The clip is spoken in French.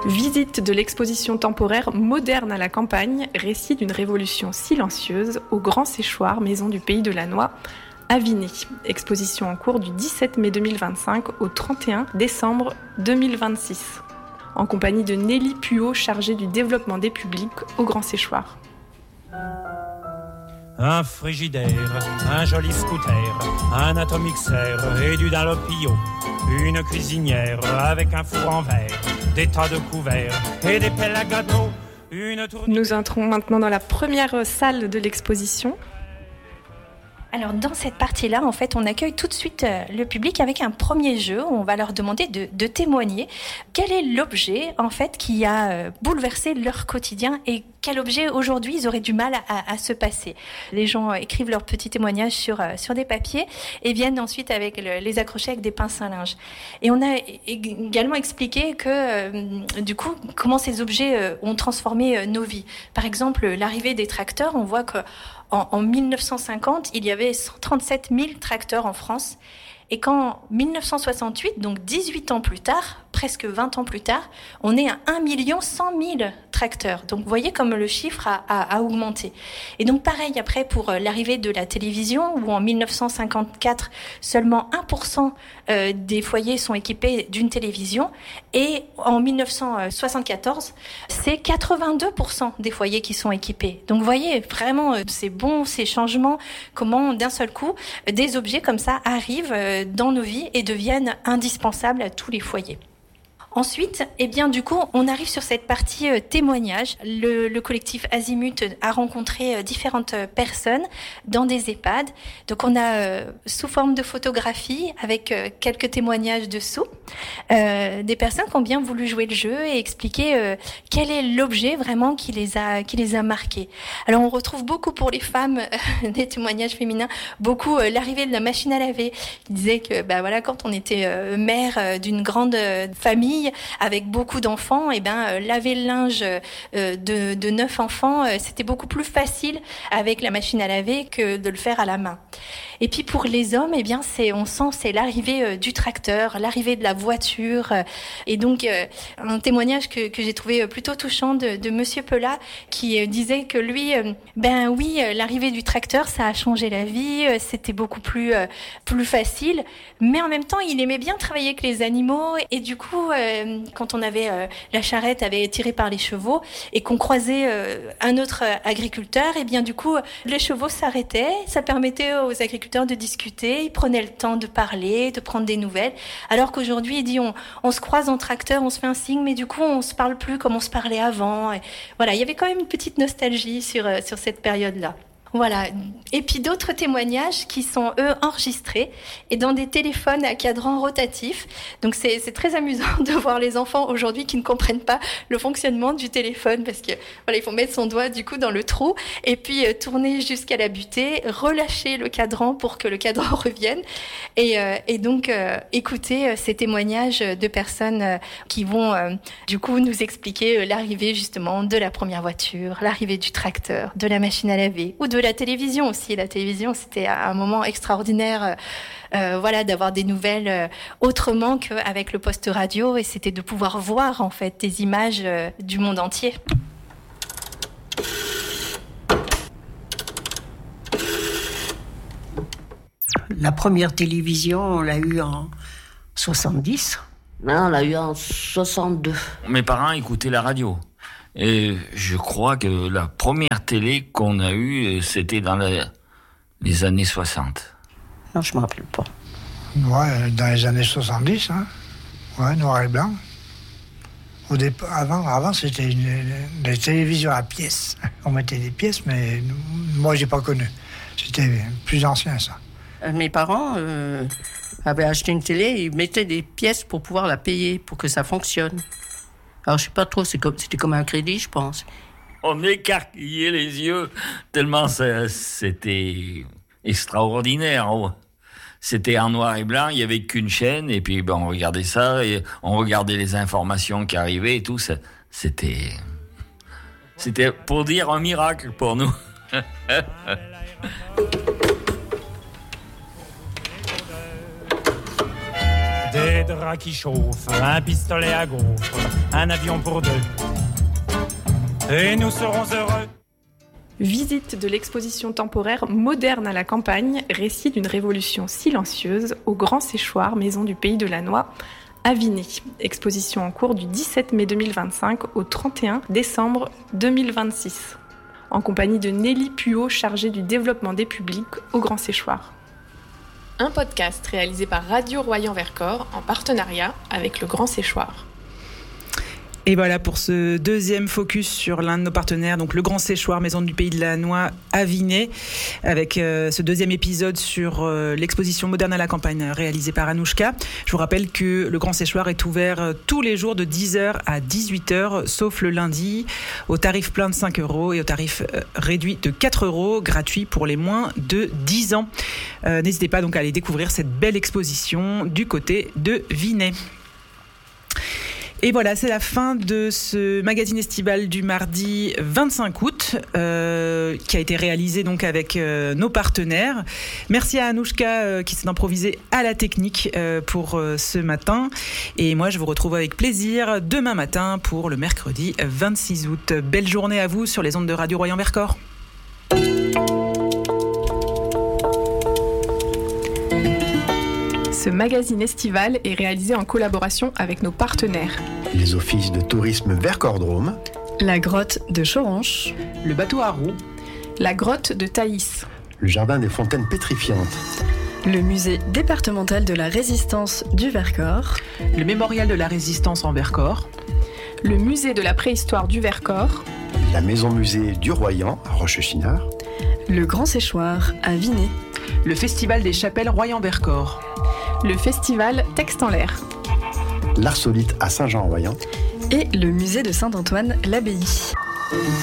Visite de l'exposition temporaire Moderne à la campagne, récit d'une révolution silencieuse au Grand Séchoir, maison du Pays de la Noix, à Vigny. Exposition en cours du 17 mai 2025 au 31 décembre 2026. En compagnie de Nelly Puot, chargée du développement des publics au Grand Séchoir. Un frigidaire, un joli scooter, un atomixer et du Dalopio, une cuisinière avec un four en verre, des tas de couverts et des pelles à gâteau. Nous entrons maintenant dans la première salle de l'exposition. Alors dans cette partie-là, en fait, on accueille tout de suite le public avec un premier jeu où on va leur demander de témoigner. Quel est l'objet, en fait, qui a bouleversé leur quotidien et quel objet, aujourd'hui, ils auraient du mal à se passer. Les gens écrivent leurs petits témoignages sur des papiers et viennent ensuite les accrocher avec des pinces à linge. Et on a également expliqué que, du coup, comment ces objets ont transformé nos vies. Par exemple, l'arrivée des tracteurs, on voit que en 1950, il y avait 137 000 tracteurs en France. Et qu'en 1968, donc 18 ans plus tard, presque 20 ans plus tard, on est à 1 100 000 tracteurs. Donc vous voyez comme le chiffre a augmenté. Et donc pareil après pour l'arrivée de la télévision, où en 1954, seulement 1% des foyers sont équipés d'une télévision. Et en 1974, c'est 82% des foyers qui sont équipés. Donc vous voyez vraiment ces bons, ces changements, comment d'un seul coup, des objets comme ça arrivent dans nos vies et deviennent indispensables à tous les foyers. Ensuite, eh bien, du coup, on arrive sur cette partie témoignage. Le collectif Azimut a rencontré différentes personnes dans des EHPAD. Donc, on a sous forme de photographie avec quelques témoignages dessous, des personnes qui ont bien voulu jouer le jeu et expliquer quel est l'objet vraiment qui les a marqués. Alors, on retrouve beaucoup pour les femmes des témoignages féminins, beaucoup l'arrivée de la machine à laver. Ils disaient que, voilà, quand on était mère d'une grande famille avec beaucoup d'enfants, et laver le linge de 9 enfants, c'était beaucoup plus facile avec la machine à laver que de le faire à la main. Et puis pour les hommes, on sent c'est l'arrivée du tracteur, l'arrivée de la voiture, et donc un témoignage que j'ai trouvé plutôt touchant de Monsieur Pelat qui disait que lui, l'arrivée du tracteur, ça a changé la vie, c'était beaucoup plus facile, mais en même temps, il aimait bien travailler avec les animaux, et du coup, quand on avait la charrette avait tiré par les chevaux et qu'on croisait un autre agriculteur, du coup, les chevaux s'arrêtaient, ça permettait aux agriculteurs de discuter, ils prenaient le temps de parler, de prendre des nouvelles, alors qu'aujourd'hui, il dit, on se croise en tracteur, on se fait un signe, mais du coup, on se parle plus comme on se parlait avant. Et voilà, il y avait quand même une petite nostalgie sur cette période-là. Voilà. Et puis d'autres témoignages qui sont, eux, enregistrés et dans des téléphones à cadran rotatif. Donc c'est très amusant de voir les enfants aujourd'hui qui ne comprennent pas le fonctionnement du téléphone parce que voilà, il faut mettre son doigt du coup dans le trou et puis tourner jusqu'à la butée, relâcher le cadran pour que le cadran revienne et donc écouter ces témoignages de personnes qui vont du coup nous expliquer l'arrivée justement de la première voiture, l'arrivée du tracteur, de la machine à laver ou de la télévision aussi. La télévision, c'était un moment extraordinaire, d'avoir des nouvelles autrement qu'avec le poste radio, et c'était de pouvoir voir en fait des images du monde entier. La première télévision, on l'a eue en 70. Non, on l'a eue en 62. Mes parents écoutaient la radio. Et je crois que la première télé qu'on a eue, c'était dans les années 60. Non, je ne me rappelle pas. Ouais, dans les années 70, hein. Ouais, noir et blanc. Avant, c'était des télévisions à pièces. On mettait des pièces, mais moi, j'ai pas connu. C'était plus ancien, ça. Mes parents avaient acheté une télé, ils mettaient des pièces pour pouvoir la payer, pour que ça fonctionne. Alors, je sais pas trop, c'était comme un crédit, je pense. On écarquillait les yeux, tellement c'était extraordinaire. C'était en noir et blanc, il n'y avait qu'une chaîne, et puis on regardait ça, et on regardait les informations qui arrivaient et tout. C'était pour dire un miracle pour nous. Des des draps qui chauffent, un pistolet à gaufres, un avion pour deux. Et nous serons heureux. Visite de l'exposition temporaire Moderne à la campagne, récit d'une révolution silencieuse au Grand Séchoir, maison du Pays de la Noix, à Vinay. Exposition en cours du 17 mai 2025 au 31 décembre 2026. En compagnie de Nelly Puot, chargée du développement des publics au Grand Séchoir. Un podcast réalisé par Radio Royan-Vercors en partenariat avec le Grand Séchoir. Et voilà pour ce deuxième focus sur l'un de nos partenaires, donc le Grand Séchoir, maison du Pays de la Noix à Vinay, avec ce deuxième épisode sur l'exposition Moderne à la campagne réalisée par Anouchka. Je vous rappelle que le Grand Séchoir est ouvert tous les jours de 10h à 18h, sauf le lundi, au tarif plein de 5 € et au tarif réduit de 4 €, gratuit pour les moins de 10 ans. N'hésitez pas donc à aller découvrir cette belle exposition du côté de Vinay. Et voilà, c'est la fin de ce magazine estival du mardi 25 août, qui a été réalisé donc avec nos partenaires. Merci à Anouchka qui s'est improvisée à la technique pour ce matin. Et moi, je vous retrouve avec plaisir demain matin pour le mercredi 26 août. Belle journée à vous sur les ondes de Radio Royan-Vercors. Ce magazine estival est réalisé en collaboration avec nos partenaires. Les offices de tourisme Vercors-Drôme, la grotte de Choranche, le bateau à roues, la grotte de Thaïs, le jardin des fontaines pétrifiantes, le musée départemental de la résistance du Vercors, le mémorial de la résistance en Vercors, le musée de la préhistoire du Vercors, la maison-musée du Royan à Rochechinard, le Grand Séchoir à Vinay, le festival des chapelles Royan-Vercors, le festival Texte en l'air, l'Arsolite à Saint-Jean-en-Royan et le musée de Saint-Antoine l'Abbaye.